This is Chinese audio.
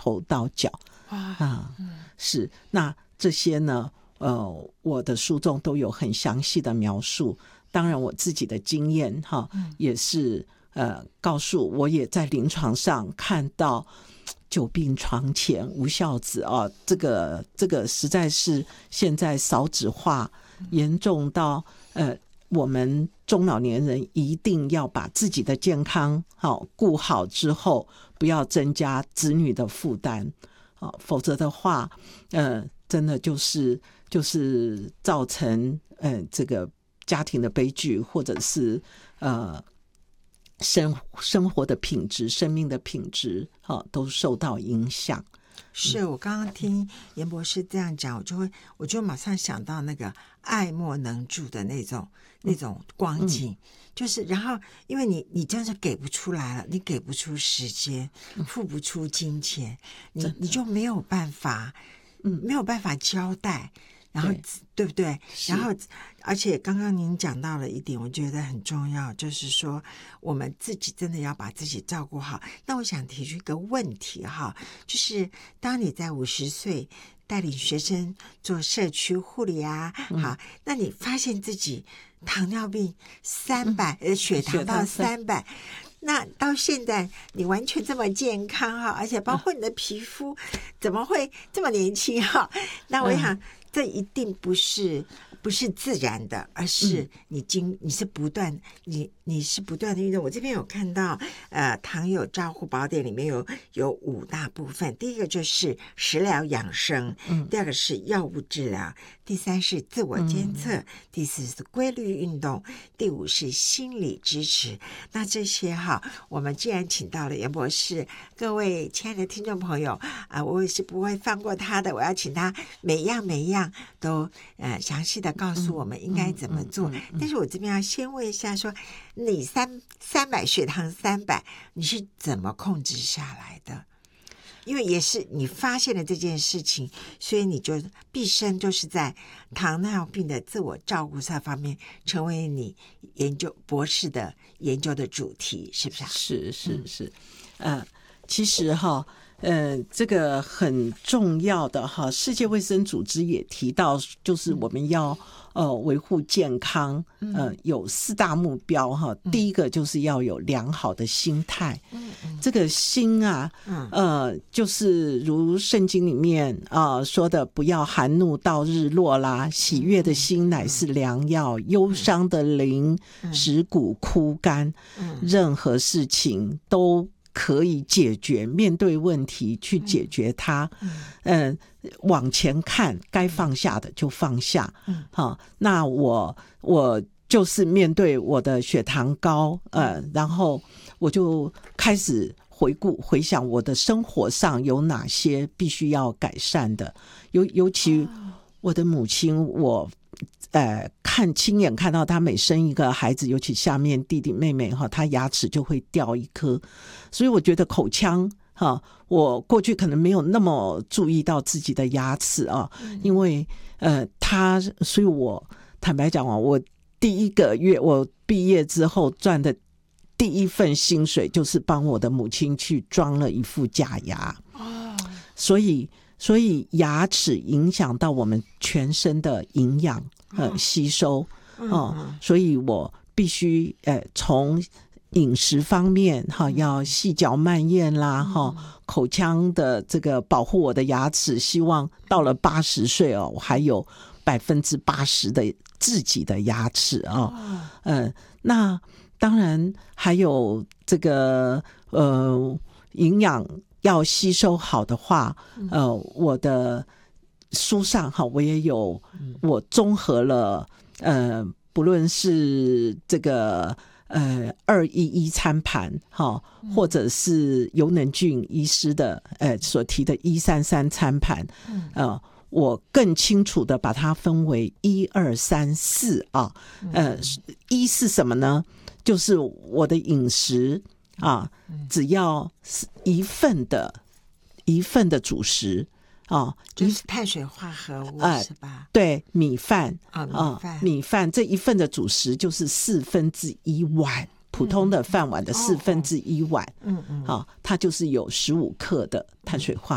头到脚啊，是。那这些呢，我的书中都有很详细的描述。当然，我自己的经验也是告诉我，也在临床上看到久病床前无孝子啊，这个实在是现在少子化严重到我们中老年人一定要把自己的健康顾好之后，不要增加子女的负担否则的话真的就是造成这个家庭的悲剧，或者是生活的品质、生命的品质都受到影响。 是我刚刚听严博士这样讲，我就马上想到那个爱莫能助的那种光景，就是然后因为你真是给不出来了，你给不出时间，付不出金钱，你就没有办法交代。然后对不对？然后而且刚刚您讲到了一点，我觉得很重要，就是说我们自己真的要把自己照顾好。那我想提出一个问题就是当你在50岁带领学生做社区护理好，那你发现自己糖尿病300，血糖到300。那到现在你完全这么健康而且包括你的皮肤怎么会这么年轻那我想这一定不是自然的，而是你是不断你是不断的运动。我这边有看到糖友照护宝典里面有5大部分，第一个就是食疗养生，第二个是药物治疗，第3是自我监测，第4是规律运动，第5是心理支持。那这些我们既然请到了严博士，各位亲爱的听众朋友我也是不会放过他的，我要请他每样都详细的告诉我们应该怎么做。但是我这边要先问一下说，你300血糖300你是怎么控制下来的？因为也是你发现了这件事情，所以你就毕生就是在糖尿病的自我照顾这方面成为你博士的研究的主题，是不是？ 是其实这个很重要的世界卫生组织也提到，就是我们要维护健康有4大目标第一个就是要有良好的心态。这个心就是如圣经里面说的，不要含怒到日落啦，喜悦的心乃是良药，忧伤的灵使骨枯干。任何事情都可以解决，面对问题去解决它。往前看，该放下的就放下。那我就是面对我的血糖高，然后我就开始回想我的生活上有哪些必须要改善的，尤其我的母亲，我亲眼看到他每生一个孩子，尤其下面弟弟妹妹他牙齿就会掉1颗，所以我觉得口腔我过去可能没有那么注意到自己的牙齿因为所以我坦白讲我第1个月我毕业之后赚的第1份薪水就是帮我的母亲去装了1副假牙。所以牙齿影响到我们全身的营养吸收所以我必须从饮食方面要细嚼慢咽啦口腔的这个保护我的牙齿，希望到了80岁我还有80%的自己的牙齿那当然还有这个营养要吸收好的话我的书上我也有我综合了不论是这个211餐盘或者是尤能俊医师的所提的133餐盘我更清楚的把它分为1、2、3、4一是什么呢？就是我的饮食只要一份的主食就是碳水化合物是吧？ 对，米饭米饭这1份的主食就是1/4碗，普通的饭碗的1/4碗它就是有15克的碳水化